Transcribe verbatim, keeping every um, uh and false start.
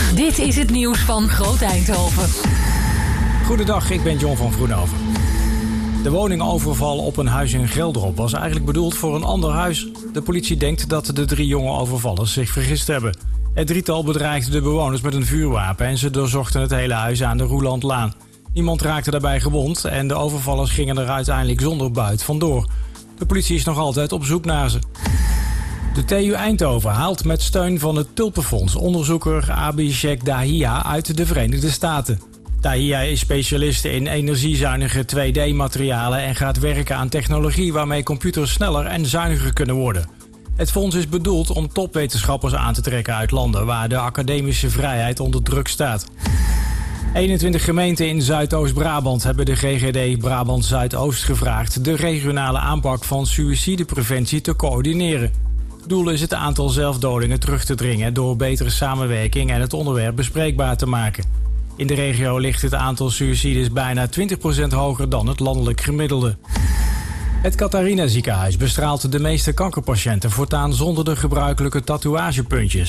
Dit is het nieuws van Groot Eindhoven. Goedendag, ik ben John van Vroenhoven. De woningoverval op een huis in Geldrop was eigenlijk bedoeld voor een ander huis. De politie denkt dat de drie jonge overvallers zich vergist hebben. Het drietal bedreigde de bewoners met een vuurwapen en ze doorzochten het hele huis aan de Roelandlaan. Niemand raakte daarbij gewond en de overvallers gingen er uiteindelijk zonder buit vandoor. De politie is nog altijd op zoek naar ze. De T U Eindhoven haalt met steun van het Tulpenfonds onderzoeker Abhishek Dahiya uit de Verenigde Staten. Dahiya is specialist in energiezuinige twee D-materialen en gaat werken aan technologie waarmee computers sneller en zuiniger kunnen worden. Het fonds is bedoeld om topwetenschappers aan te trekken uit landen waar de academische vrijheid onder druk staat. eenentwintig gemeenten in Zuidoost-Brabant hebben de G G D Brabant Zuidoost gevraagd de regionale aanpak van suïcidepreventie te coördineren. Het doel is het aantal zelfdodingen terug te dringen door betere samenwerking en het onderwerp bespreekbaar te maken. In de regio ligt het aantal suïcides bijna twintig procent hoger dan het landelijk gemiddelde. Het Catharina ziekenhuis bestraalt de meeste kankerpatiënten voortaan zonder de gebruikelijke tatoeagepuntjes.